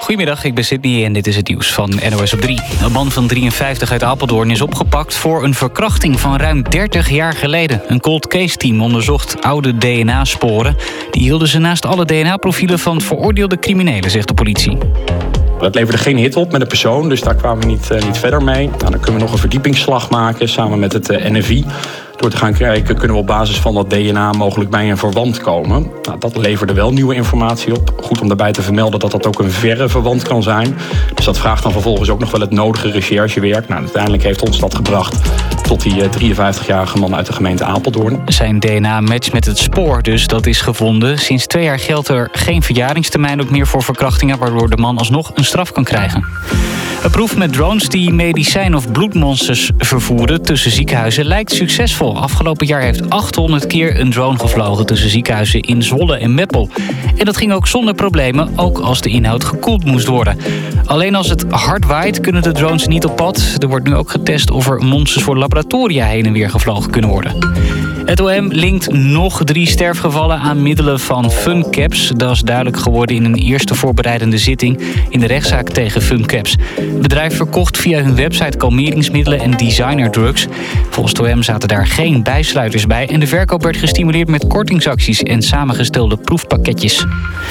Goedemiddag, ik ben Sydney en dit is het nieuws van NOS op 3. Een man van 53 uit Apeldoorn is opgepakt voor een verkrachting van ruim 30 jaar geleden. Een cold case team onderzocht oude DNA-sporen. Die hielden ze naast alle DNA-profielen van veroordeelde criminelen, zegt de politie. Dat leverde geen hit op met de persoon, dus daar kwamen we niet verder mee. Nou, dan kunnen we nog een verdiepingsslag maken samen met het NFI. Door te gaan kijken kunnen we op basis van dat DNA mogelijk bij een verwant komen. Nou, dat leverde wel nieuwe informatie op. Goed om daarbij te vermelden dat dat ook een verre verwant kan zijn. Dus dat vraagt dan vervolgens ook nog wel het nodige recherchewerk. Nou, uiteindelijk heeft ons dat gebracht tot die 53-jarige man uit de gemeente Apeldoorn. Zijn DNA matcht met het spoor, dus dat is gevonden. Sinds 2 jaar geldt er geen verjaringstermijn ook meer voor verkrachtingen, waardoor de man alsnog een straf kan krijgen. Een proef met drones die medicijn of bloedmonsters vervoeren tussen ziekenhuizen lijkt succesvol. Afgelopen jaar heeft 800 keer een drone gevlogen tussen ziekenhuizen in Zwolle en Meppel. En dat ging ook zonder problemen, ook als de inhoud gekoeld moest worden. Alleen als het hard waait kunnen de drones niet op pad. Er wordt nu ook getest of er monsters voor laboratoria heen en weer gevlogen kunnen worden. Het OM linkt nog 3 sterfgevallen aan middelen van Funcaps. Dat is duidelijk geworden in een eerste voorbereidende zitting in de rechtszaak tegen Funcaps. Het bedrijf verkocht via hun website kalmeringsmiddelen en designerdrugs. Volgens het OM zaten daar geen bijsluiters bij en de verkoop werd gestimuleerd met kortingsacties en samengestelde proefpakketjes.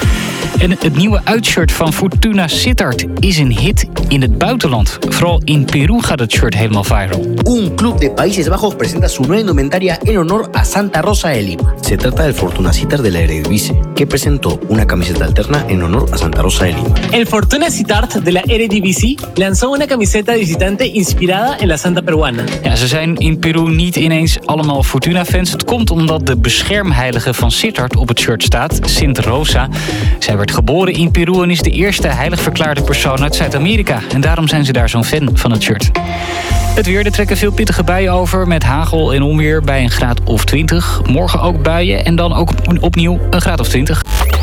En het nieuwe uitshirt van Fortuna Sittard is een hit in het buitenland. Vooral in Peru gaat het shirt helemaal viral. Un club de Países Bajos presenta su nueva indumentaria en honor a Santa Rosa de Lima. Se trata del Fortuna Sittard de la Eredivisie, que presentó una camiseta alterna en honor a Santa Rosa de Lima. El Fortuna Sittard de la Eredivisie lanzó una camiseta de visitante inspirada en la Santa Peruana. Ja, ze zijn in Peru niet ineens allemaal Fortuna-fans. Het komt omdat de beschermheilige van Sittard op het shirt staat, Sint Rosa. Zij werd geboren in Peru en is de eerste heilig verklaarde persoon uit Zuid-Amerika. En daarom zijn ze daar zo'n fan van het shirt. Het weer, er trekken veel pittige buien over met hagel en onweer bij een graad of 20. Morgen ook buien en dan ook opnieuw een graad of 20.